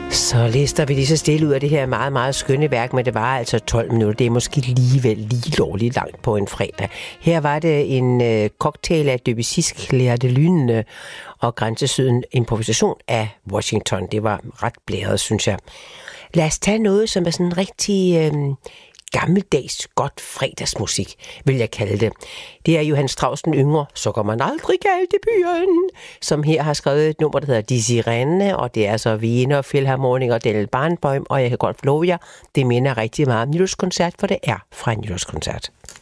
Så lister vi lige så stille ud af det her meget, meget skønne værk, men det var altså 12 minutter. Det er måske lige lovligt langt på en fredag. Her var det en cocktail af Debussy's Clair de Lune og Grænsesyden improvisation af Washington. Det var ret blæret, synes jeg. Lad os tage noget, som er sådan rigtig gammeldags godt fredagsmusik, vil jeg kalde det. Det er Johann Strauss den yngre, så går man aldrig galt i byen, som her har skrevet et nummer, der hedder Die Sirene, og det er så Wiener Philharmoniker Daniel Barenboim, og jeg kan godt love jer, det minder rigtig meget om nytårskoncert, for det er fra en nytårskoncert.